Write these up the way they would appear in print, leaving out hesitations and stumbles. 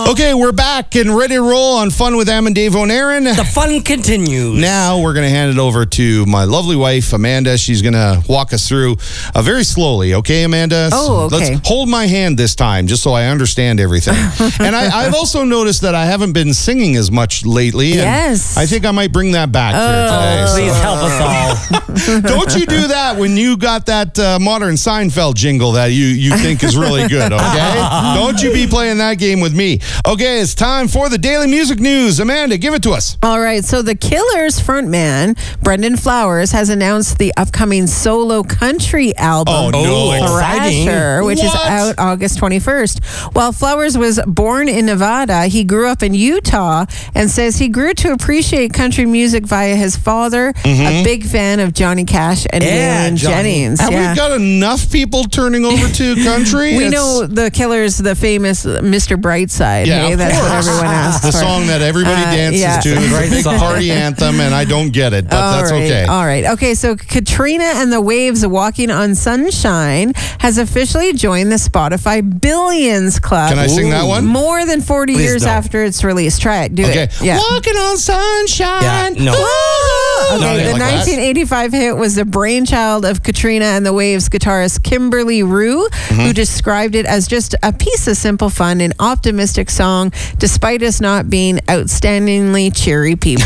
Okay, we're back and ready to roll on Fun with Am and Dave on Aaron. The fun continues. Now we're going to hand it over to my lovely wife, Amanda. She's going to walk us through very slowly. Okay, Amanda? Oh, okay. Let's hold my hand this time just so I understand everything. And I've also noticed that I haven't been singing as much lately. And Yes. I think I might bring that back here today. Please help us all. Don't you do that when you got that modern Seinfeld jingle that you think is really good, okay? Don't you be playing that game with me. Okay, it's time for the Daily Music News. Amanda, give it to us. All right, so the Killers frontman, Brendan Flowers, has announced the upcoming solo country album, Oh, no. Exciting. Thrasher, which is What? out August 21st. While Flowers was born in Nevada, he grew up in Utah and says he grew to appreciate country music via his father, a big fan of Johnny Cash and Yeah, Waylon Johnny. Jennings. Have we got enough people turning over to country? We It's know the Killers, the famous Mr. Brightside. Yeah, hey? of That's what course. everyone asks the for. song that everybody dances yeah. to. It's Great a big song. party anthem, and I don't get it, but that's okay. All right. Okay, so Katrina and the Waves Walking on Sunshine has officially joined the Spotify Billions Club. Can I sing that one? More than 40 Please years don't. after its release. Try it. Do Okay. it. Yeah. Walking on sunshine. Yeah, no. Okay, No, I the didn't like that. 1985 hit was the brainchild of Katrina and the Waves guitarist Kimberly Rue, who described it as just a piece of simple fun and optimistic song, despite us not being outstandingly cheery people.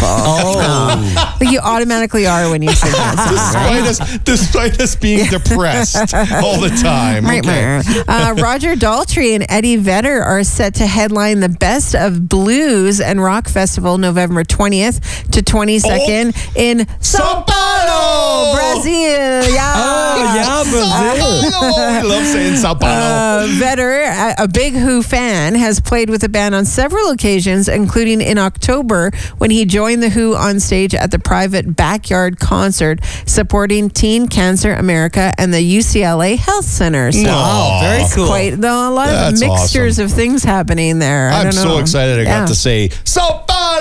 Oh. Like you automatically are when you sing that song, right? Despite us being depressed all the time. Okay. Roger Daltrey and Eddie Vedder are set to headline the Best of Blues and Rock Festival November 20th to 22nd in Sao Paulo, Brazil. Yeah. Oh, yeah, Brazil. Oh, we love saying Sao Paulo. Vedder, a big Who fan, has played with the band on several occasions, including in October when he joined the Who on stage at the private backyard concert supporting Teen Cancer America and the UCLA Health Center. So Oh, very cool. quite a lot That's of mixtures of things happening there. I I'm don't know. so excited I got to say Sao Paulo.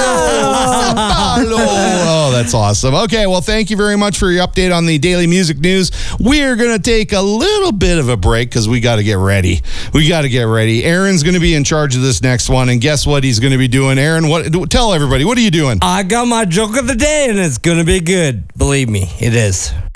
Sao Paulo. Oh, that's awesome. Okay, well, thank you very much for your update on the Daily Music News. We're going to take a little bit of a break because we got to get ready. Aaron's going to be in charge of this next one, and guess what he's going to be doing? Aaron, tell everybody, what are you doing? I got my joke of the day, and it's going to be good. Believe me, it is.